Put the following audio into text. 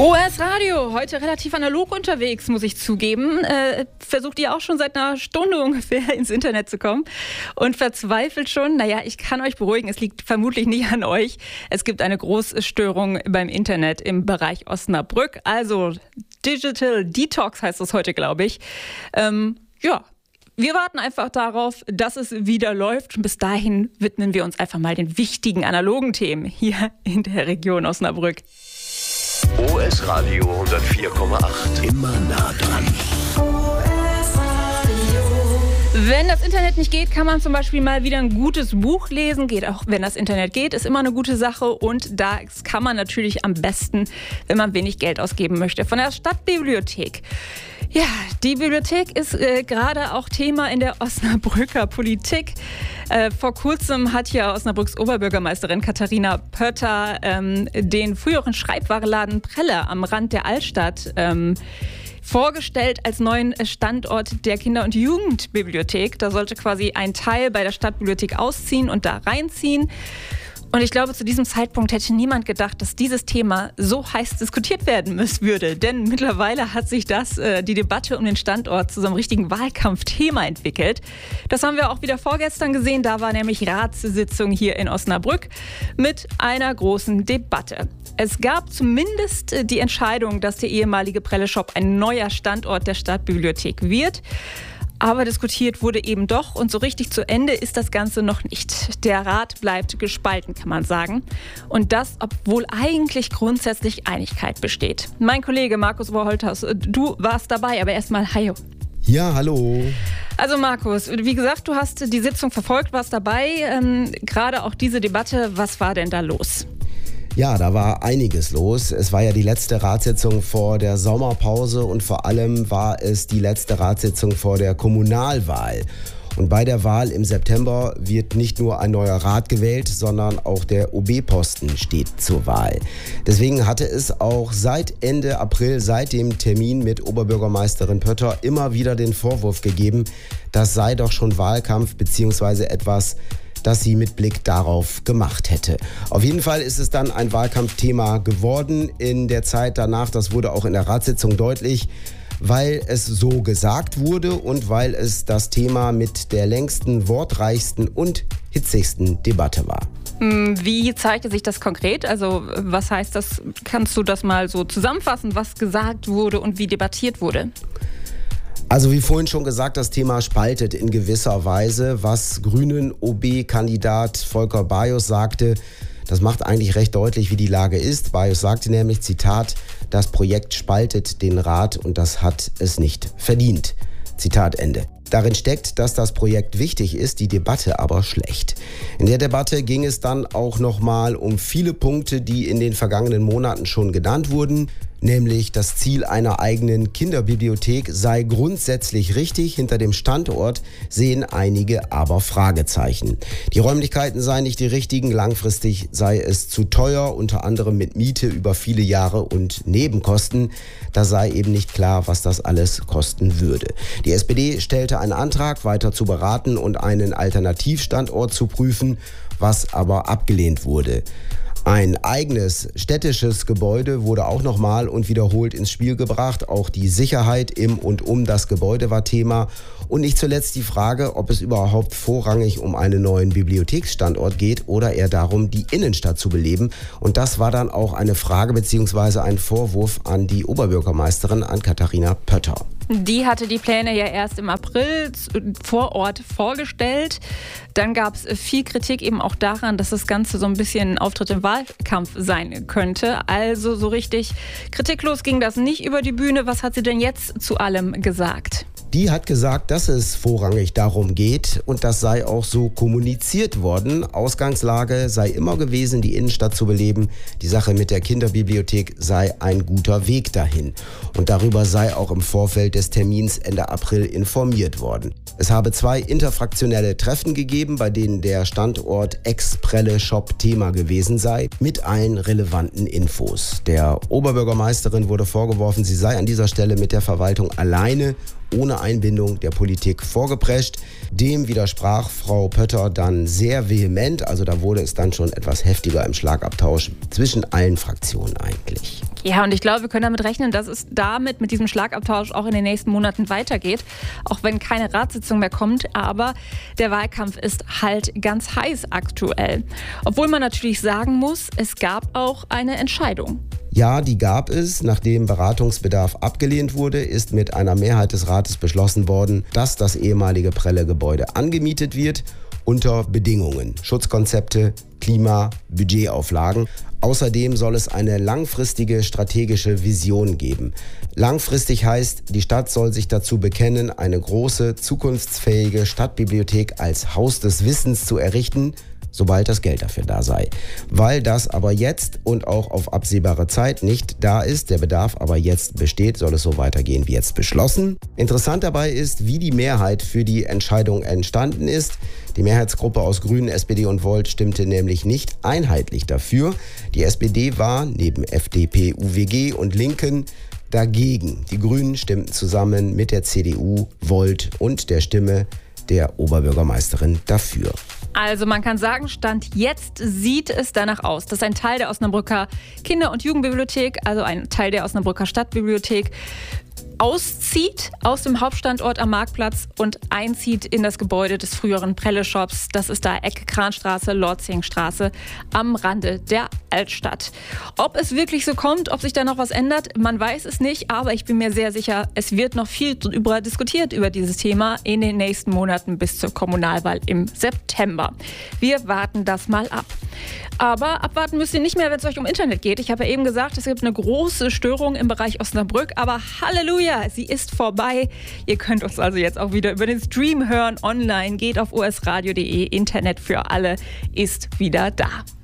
OS Radio, heute relativ analog unterwegs, muss ich zugeben. Versucht ihr auch schon seit einer Stunde ungefähr ins Internet zu kommen und verzweifelt schon. Naja, ich kann euch beruhigen, es liegt vermutlich nicht an euch. Es gibt eine große Störung beim Internet im Bereich Osnabrück. Also Digital Detox heißt es heute, glaube ich. Wir warten einfach darauf, dass es wieder läuft. Und bis dahin widmen wir uns einfach mal den wichtigen analogen Themen hier in der Region Osnabrück. OS Radio 104,8. Immer nah dran. Wenn das Internet nicht geht, kann man zum Beispiel mal wieder ein gutes Buch lesen. Geht auch, wenn das Internet geht, ist immer eine gute Sache. Und das kann man natürlich am besten, wenn man wenig Geld ausgeben möchte, von der Stadtbibliothek. Ja, die Bibliothek ist gerade auch Thema in der Osnabrücker Politik. Vor kurzem hat ja Osnabrücks Oberbürgermeisterin Katharina Pötter den früheren Schreibwarenladen Prelle am Rand der Altstadt vorgestellt als neuen Standort der Kinder- und Jugendbibliothek. Da sollte quasi ein Teil bei der Stadtbibliothek ausziehen und da reinziehen. Und ich glaube, zu diesem Zeitpunkt hätte niemand gedacht, dass dieses Thema so heiß diskutiert werden würde. Denn mittlerweile hat sich die Debatte um den Standort zu so einem richtigen Wahlkampfthema entwickelt. Das haben wir auch wieder vorgestern gesehen. Da war nämlich Ratssitzung hier in Osnabrück mit einer großen Debatte. Es gab zumindest die Entscheidung, dass der ehemalige Prelle-Shop ein neuer Standort der Stadtbibliothek wird. Aber diskutiert wurde eben doch und so richtig zu Ende ist das Ganze noch nicht. Der Rat bleibt gespalten, kann man sagen. Und das, obwohl eigentlich grundsätzlich Einigkeit besteht. Mein Kollege Markus Oberholthaus, du warst dabei, aber erstmal hi. Ja, hallo. Also Markus, wie gesagt, du hast die Sitzung verfolgt, warst dabei. Gerade auch diese Debatte, was war denn da los? Ja, da war einiges los. Es war ja die letzte Ratssitzung vor der Sommerpause und vor allem war es die letzte Ratssitzung vor der Kommunalwahl. Und bei der Wahl im September wird nicht nur ein neuer Rat gewählt, sondern auch der OB-Posten steht zur Wahl. Deswegen hatte es auch seit Ende April, seit dem Termin mit Oberbürgermeisterin Pötter, immer wieder den Vorwurf gegeben, das sei doch schon Wahlkampf bzw. etwas, das sie mit Blick darauf gemacht hätte. Auf jeden Fall ist es dann ein Wahlkampfthema geworden in der Zeit danach. Das wurde auch in der Ratssitzung deutlich, weil es so gesagt wurde und weil es das Thema mit der längsten, wortreichsten und hitzigsten Debatte war. Wie zeichnet sich das konkret? Also was heißt das? Kannst du das mal so zusammenfassen, was gesagt wurde und wie debattiert wurde? Also wie vorhin schon gesagt, das Thema spaltet in gewisser Weise. Was Grünen OB-Kandidat Volker Bajos sagte, das macht eigentlich recht deutlich, wie die Lage ist. Bajos sagte nämlich, Zitat, das Projekt spaltet den Rat und das hat es nicht verdient. Zitat Ende. Darin steckt, dass das Projekt wichtig ist, die Debatte aber schlecht. In der Debatte ging es dann auch nochmal um viele Punkte, die in den vergangenen Monaten schon genannt wurden. Nämlich das Ziel einer eigenen Kinderbibliothek sei grundsätzlich richtig. Hinter dem Standort sehen einige aber Fragezeichen. Die Räumlichkeiten seien nicht die richtigen, langfristig sei es zu teuer, unter anderem mit Miete über viele Jahre und Nebenkosten. Da sei eben nicht klar, was das alles kosten würde. Die SPD stellte einen Antrag, weiter zu beraten und einen Alternativstandort zu prüfen, was aber abgelehnt wurde. Ein eigenes städtisches Gebäude wurde auch nochmal und wiederholt ins Spiel gebracht. Auch die Sicherheit im und um das Gebäude war Thema. Und nicht zuletzt die Frage, ob es überhaupt vorrangig um einen neuen Bibliotheksstandort geht oder eher darum, die Innenstadt zu beleben. Und das war dann auch eine Frage bzw. ein Vorwurf an die Oberbürgermeisterin, an Katharina Pötter. Die hatte die Pläne ja erst im April vor Ort vorgestellt. Dann gab es viel Kritik eben auch daran, dass das Ganze so ein bisschen ein Auftritt im Wahlkampf sein könnte. Also so richtig kritiklos ging das nicht über die Bühne. Was hat sie denn jetzt zu allem gesagt? Die hat gesagt, dass es vorrangig darum geht und das sei auch so kommuniziert worden. Ausgangslage sei immer gewesen, die Innenstadt zu beleben. Die Sache mit der Kinderbibliothek sei ein guter Weg dahin. Und darüber sei auch im Vorfeld des Termins Ende April informiert worden. Es habe 2 interfraktionelle Treffen gegeben, bei denen der Standort Ex-Prelle-Shop Thema gewesen sei, mit allen relevanten Infos. Der Oberbürgermeisterin wurde vorgeworfen, sie sei an dieser Stelle mit der Verwaltung alleine, ohne Einbindung der Politik vorgeprescht. Dem widersprach Frau Pötter dann sehr vehement. Also da wurde es dann schon etwas heftiger im Schlagabtausch zwischen allen Fraktionen eigentlich. Ja, und ich glaube, wir können damit rechnen, dass es mit diesem Schlagabtausch auch in den nächsten Monaten weitergeht. Auch wenn keine Ratssitzung mehr kommt. Aber der Wahlkampf ist halt ganz heiß aktuell. Obwohl man natürlich sagen muss, es gab auch eine Entscheidung. Ja, die gab es. Nachdem Beratungsbedarf abgelehnt wurde, ist mit einer Mehrheit des Rates beschlossen worden, dass das ehemalige Prelle-Gebäude angemietet wird unter Bedingungen. Schutzkonzepte, Klima, Budgetauflagen. Außerdem soll es eine langfristige strategische Vision geben. Langfristig heißt, die Stadt soll sich dazu bekennen, eine große, zukunftsfähige Stadtbibliothek als Haus des Wissens zu errichten, sobald das Geld dafür da sei. Weil das aber jetzt und auch auf absehbare Zeit nicht da ist, der Bedarf aber jetzt besteht, soll es so weitergehen wie jetzt beschlossen. Interessant dabei ist, wie die Mehrheit für die Entscheidung entstanden ist. Die Mehrheitsgruppe aus Grünen, SPD und Volt stimmte nämlich nicht einheitlich dafür. Die SPD war neben FDP, UWG und Linken dagegen. Die Grünen stimmten zusammen mit der CDU, Volt und der Stimme der Oberbürgermeisterin dafür. Also man kann sagen, Stand jetzt sieht es danach aus, dass ein Teil der Osnabrücker Kinder- und Jugendbibliothek, also ein Teil der Osnabrücker Stadtbibliothek, auszieht aus dem Hauptstandort am Marktplatz und einzieht in das Gebäude des früheren Prelle-Shops. Das ist da Ecke Kranstraße, Lorzingstraße am Rande der Altstadt. Ob es wirklich so kommt, ob sich da noch was ändert, man weiß es nicht, aber ich bin mir sehr sicher, es wird noch viel diskutiert über dieses Thema in den nächsten Monaten bis zur Kommunalwahl im September. Wir warten das mal ab. Aber abwarten müsst ihr nicht mehr, wenn es euch um Internet geht. Ich habe ja eben gesagt, es gibt eine große Störung im Bereich Osnabrück, aber Halleluja, sie ist vorbei. Ihr könnt uns also jetzt auch wieder über den Stream hören online. Geht auf osradio.de. Internet für alle ist wieder da.